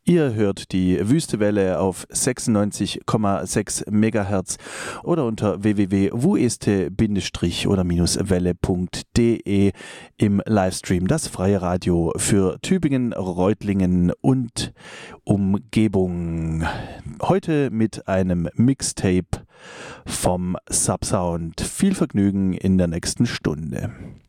Ihr hört die Wüstewelle auf 96,6 MHz oder unter www.wueste-oder-welle.de im Livestream, das freie Radio für Tübingen, Reutlingen und Umgebung. Heute mit einem Mixtape vom Subsound. Viel Vergnügen in der nächsten Stunde.